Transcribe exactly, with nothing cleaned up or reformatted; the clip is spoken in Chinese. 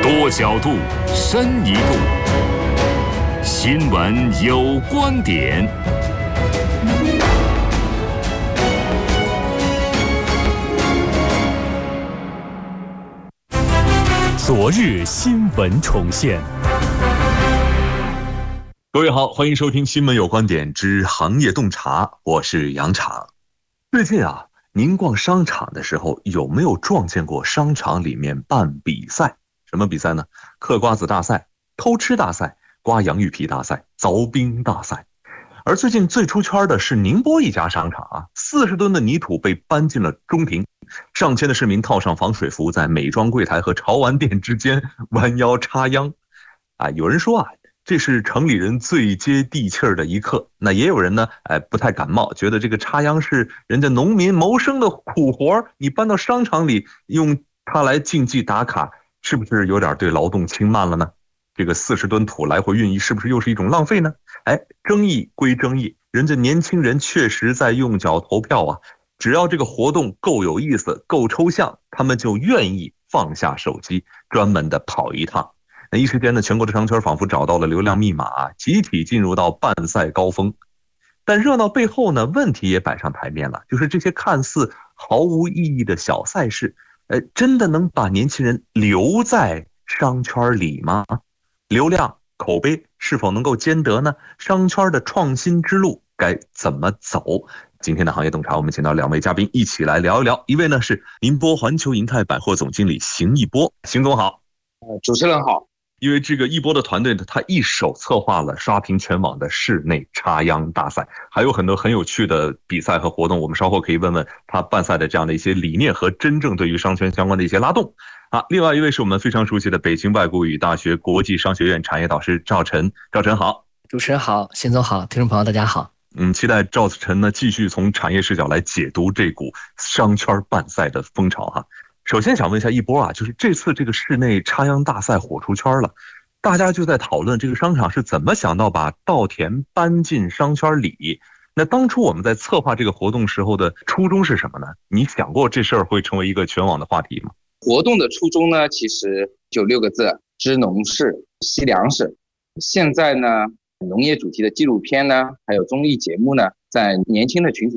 多角度，深一度。新闻有观点。昨日新闻重现。 各位好，欢迎收听新闻有观点之行业洞察，我是杨常。最近啊，您逛商场的时候有没有撞见过商场里面办比赛？什么比赛呢？嗑瓜子大赛、偷吃大赛、刮洋芋皮大赛、凿冰大赛。而最近最出圈的是宁波一家商场啊，四十吨的泥土被搬进了中庭，上千的市民套上防水服，在美妆柜台和潮玩店之间弯腰插秧。啊，有人说啊，这是城里人最接地气儿的一刻。那也有人呢，哎，不太感冒，觉得这个插秧是人家农民谋生的苦活，你搬到商场里用它来竞技打卡，是不是有点对劳动轻慢了呢？这个四十吨土来回运移，是不是又是一种浪费呢？哎，争议归争议，人家年轻人确实在用脚投票啊。只要这个活动够有意思、够抽象，他们就愿意放下手机，专门的跑一趟。那一时间呢，全国的商圈仿佛找到了流量密码啊，集体进入到办赛高峰。但热闹背后呢，问题也摆上台面了，就是这些看似毫无意义的小赛事，呃，真的能把年轻人留在商圈里吗？流量、口碑是否能够兼得呢？商圈的创新之路该怎么走？今天的行业洞察，我们请到两位嘉宾一起来聊一聊。一位呢是宁波环球银泰百货总经理邢一波，邢总好。 呃，主持人好。 因为这个一波的团队呢，他一手策划了刷屏全网的室内插秧大赛，还有很多很有趣的比赛和活动，我们稍后可以问问他办赛的这样的一些理念和真正对于商圈相关的一些拉动。啊，另外一位是我们非常熟悉的北京外国语大学国际商学院产业导师赵晨。赵晨好。 主持人好，邢总好，听众朋友大家好。 嗯，期待赵晨呢继续从产业视角来解读这股商圈办赛的风潮哈。首先想问一下一波啊，就是这次这个室内插秧大赛火出圈了，大家就在讨论这个商场是怎么想到把稻田搬进商圈里。那当初我们在策划这个活动时候的初衷是什么呢？你想过这事儿会成为一个全网的话题吗？ 活动的初衷呢，其实就六个字：知农事，惜粮食。现在呢，农业主题的纪录片呢，还有综艺节目呢，在年轻的群体